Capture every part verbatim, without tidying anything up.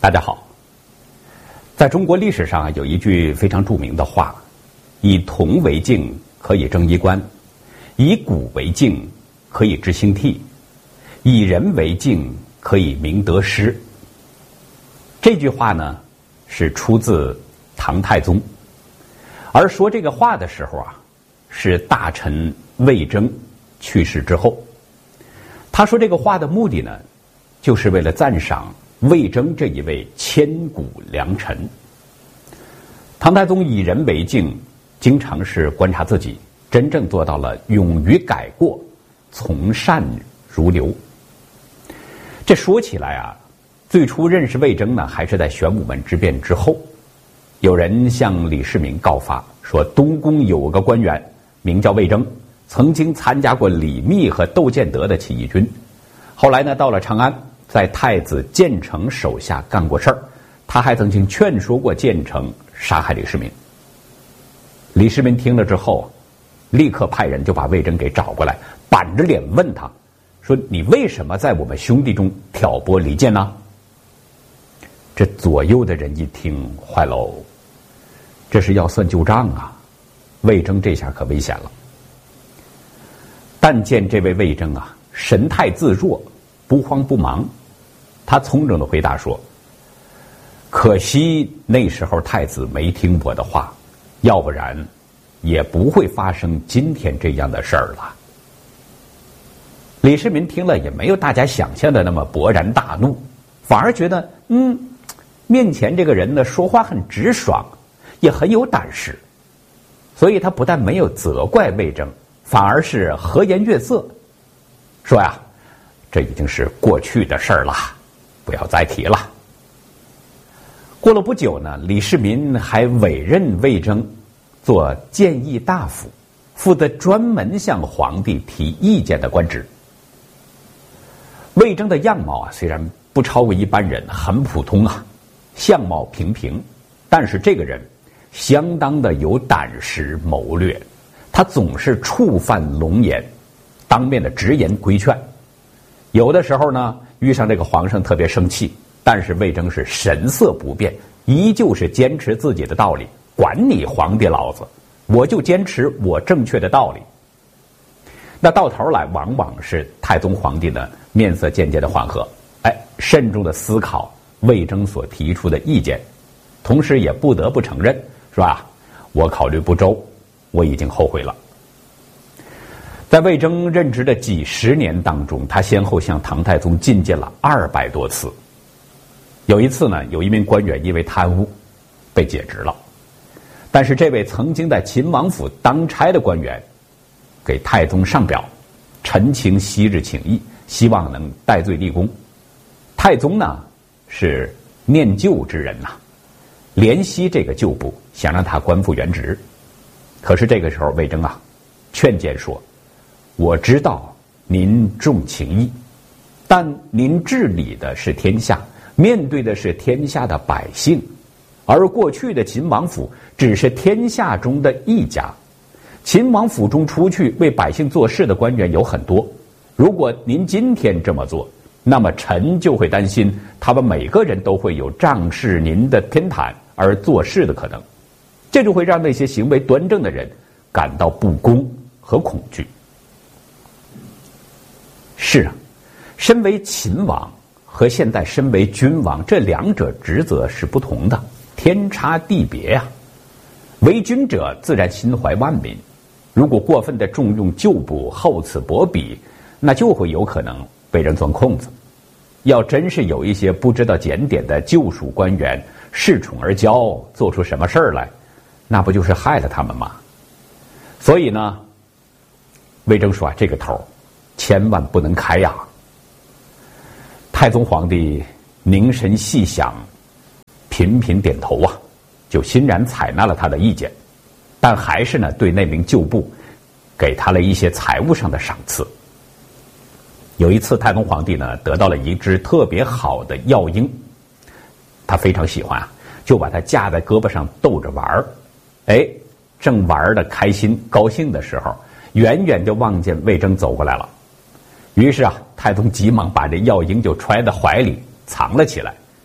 大家好。在中国历史上有一句非常著名的话：以铜为镜，可以正衣冠；以古为镜，可以知兴替；以人为镜，可以明得失。这句话呢，是出自唐太宗，而说这个话的时候啊，是大臣魏征去世之后。他说这个话的目的呢，就是为了赞赏魏征这一位千古良臣。唐太宗以人为镜，经常是观察自己，真正做到了勇于改过，从善如流。这说起来啊，最初认识魏征呢，还是在玄武门之变之后。有人向李世民告发说，东宫有个官员名叫魏征，曾经参加过李密和窦建德的起义军，后来呢，到了长安，在太子建成手下干过事儿。他还曾经劝说过建成杀害李世民。李世民听了之后，立刻派人就把魏征给找过来，板着脸问他说：“你为什么在我们兄弟中挑拨离间呢？”这左右的人一听，坏喽，这是要算旧账啊！魏征这下可危险了。但见这位魏征啊，神态自若，不慌不忙，他从容的回答说：“可惜那时候太子没听我的话，要不然也不会发生今天这样的事儿了。”李世民听了也没有大家想象的那么勃然大怒，反而觉得嗯，面前这个人呢，说话很直爽，也很有胆识，所以他不但没有责怪魏征，反而是和颜悦色，说呀，这已经是过去的事儿了，不要再提了。过了不久呢，李世民还委任魏征做谏议大夫，负责专门向皇帝提意见的官职。魏征的样貌啊，虽然不超过一般人，很普通啊，相貌平平，但是这个人相当的有胆识谋略，他总是触犯龙颜，当面的直言规劝。有的时候呢，遇上这个皇上特别生气，但是魏征是神色不变，依旧是坚持自己的道理，管你皇帝老子，我就坚持我正确的道理。那到头来往往是太宗皇帝呢面色渐渐的缓和，哎，慎重的思考魏征所提出的意见，同时也不得不承认，是吧？我考虑不周，我已经后悔了。在魏征任职的几十年当中，他先后向唐太宗进谏了二百多次。有一次呢，有一名官员因为贪污被解职了，但是这位曾经在秦王府当差的官员给太宗上表，陈情昔日情谊，希望能戴罪立功。太宗呢是念旧之人呐、啊，怜惜这个旧部，想让他官复原职。可是这个时候魏征啊劝谏说：“我知道您重情义，但您治理的是天下，面对的是天下的百姓，而过去的秦王府只是天下中的一家。秦王府中出去为百姓做事的官员有很多，如果您今天这么做，那么臣就会担心他们每个人都会有仗势您的天坛而做事的可能，这就会让那些行为端正的人感到不公和恐惧。”是啊，身为秦王和现在身为君王，这两者职责是不同的，天差地别啊。为君者自然心怀万民，如果过分的重用旧部，厚此薄彼，那就会有可能被人钻空子。要真是有一些不知道检点的旧属官员恃宠而骄，做出什么事儿来，那不就是害了他们吗？所以呢，魏征说啊，这个头千万不能开呀。太宗皇帝凝神细想，频频点头啊，就欣然采纳了他的意见，但还是呢对那名旧部给他了一些财物上的赏赐。有一次太宗皇帝呢得到了一只特别好的药鹰，他非常喜欢啊，就把它架在胳膊上逗着玩儿。哎，正玩的开心高兴的时候，远远就望见魏征走过来了。于是啊，太宗急忙把这药鹰就揣在怀里藏了起来。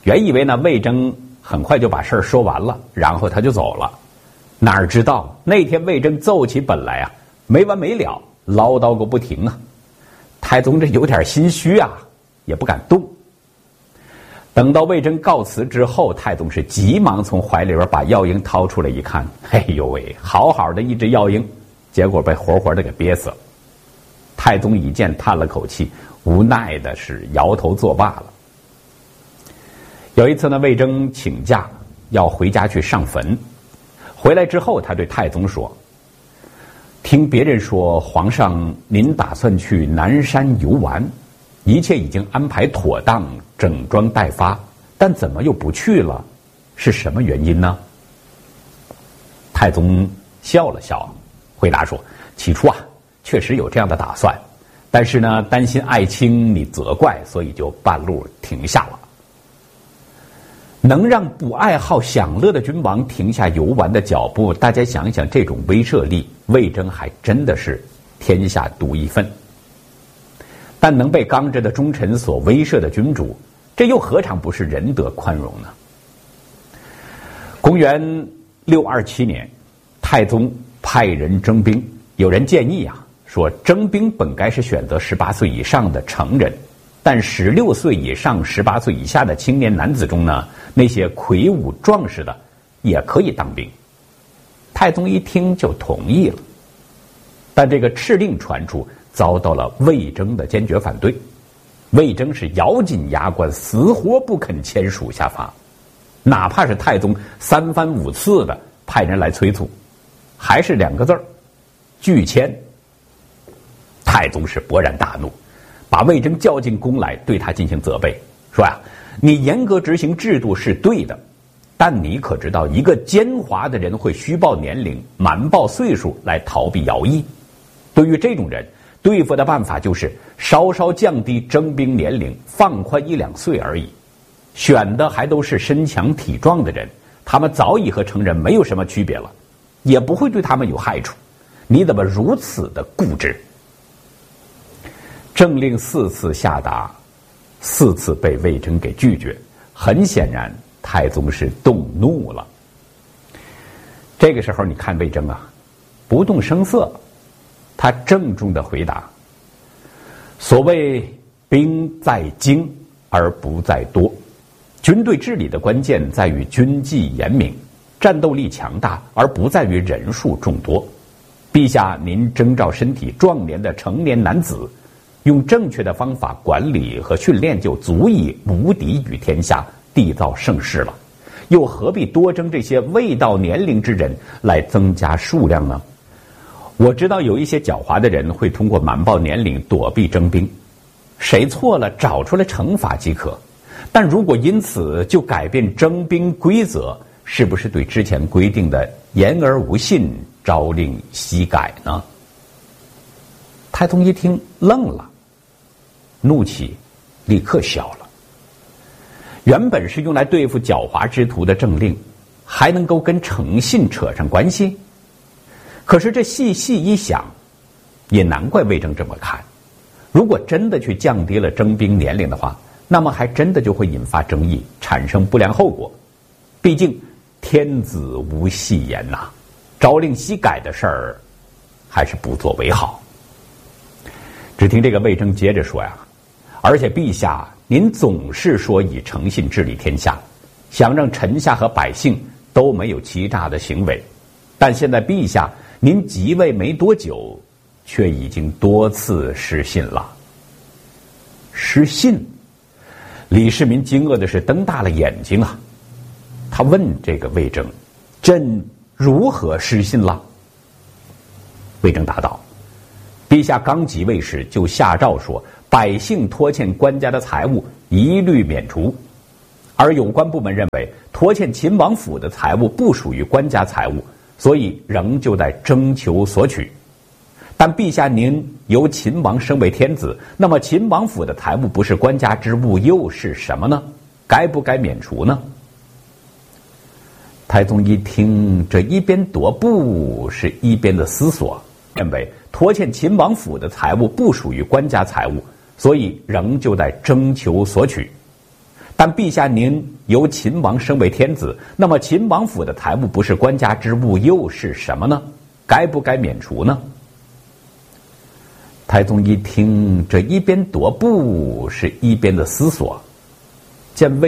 原以为呢魏征很快就把事儿说完了，然后他就走了。哪知道那天魏征奏起本来啊，没完没了，唠叨个不停啊。太宗这有点心虚啊，也不敢动。等到魏征告辞之后，太宗是急忙从怀里边把药鹰掏出来一看，哎呦喂，好好的一只药鹰，结果被活活的给憋死了。太宗一见叹了口气，无奈的是摇头作罢了。有一次呢，魏征请假要回家去上坟，回来之后他对太宗说，听别人说皇上您打算去南山游玩，一切已经安排妥当，整装待发，但怎么又不去了？是什么原因呢？太宗笑了笑，回答说，起初啊确实有这样的打算，但是呢担心爱卿你责怪，所以就半路停下了。能让不爱好享乐的君王停下游玩的脚步，大家想想这种威慑力，魏征还真的是天下独一份。但能被刚直的忠臣所威慑的君主，这又何尝不是仁德宽容呢？公元六二七年，太宗派人征兵，有人建议啊，说征兵本该是选择十八岁以上的成人，但十六岁以上、十八岁以下的青年男子中呢，那些魁梧壮实的也可以当兵。太宗一听就同意了，但这个敕令传出，遭到了魏征的坚决反对。魏征是咬紧牙关，死活不肯签署下发，哪怕是太宗三番五次的派人来催促，还是两个字儿，拒签。太宗是勃然大怒，把魏征叫进宫来，对他进行责备，说呀，你严格执行制度是对的，但你可知道一个奸猾的人会虚报年龄、瞒报岁数来逃避徭役？对于这种人，对付的办法就是稍稍降低征兵年龄，放宽一两岁而已。选的还都是身强体壮的人，他们早已和成人没有什么区别了，也不会对他们有害处。你怎么如此的固执？政令四次下达，四次被魏征给拒绝，很显然太宗是动怒了。这个时候你看魏征啊，不动声色，他郑重的回答，所谓兵在精而不在多，军队治理的关键在于军纪严明，战斗力强大，而不在于人数众多。陛下您征召身体壮年的成年男子，用正确的方法管理和训练，就足以无敌于天下，缔造盛世了，又何必多征这些未到年龄之人来增加数量呢？我知道有一些狡猾的人会通过瞒报年龄躲避征兵，谁错了找出来惩罚即可，但如果因此就改变征兵规则，是不是对之前规定的言而无信，朝令夕改呢？太宗一听愣了，怒气立刻消了。原本是用来对付狡猾之徒的政令，还能够跟诚信扯上关系？可是这细细一想，也难怪魏征这么看。如果真的去降低了征兵年龄的话，那么还真的就会引发争议，产生不良后果。毕竟天子无戏言呐、啊，朝令夕改的事儿还是不作为好。只听这个魏征接着说呀，而且陛下您总是说以诚信治理天下，想让臣下和百姓都没有欺诈的行为，但现在陛下您即位没多久，却已经多次失信了。失信？李世民惊愕的是瞪大了眼睛啊！他问这个魏征：“朕如何失信了？”魏征答道：“陛下刚即位时就下诏说，百姓拖欠官家的财物一律免除，而有关部门认为拖欠秦王府的财物不属于官家财物，所以仍旧在征求索取。但陛下您由秦王升为天子，那么秦王府的财物不是官家之物又是什么呢？该不该免除呢？”太宗一听，这一边踱步是一边的思索，认为拖欠秦王府的财物不属于官家财物，所以仍旧在征求索取。 但陛下您由秦王升为天子，那么秦王府的台务不是官家之务又是什么呢？该不该免除呢？太宗一听，这一边踱步是一边的思索，见魏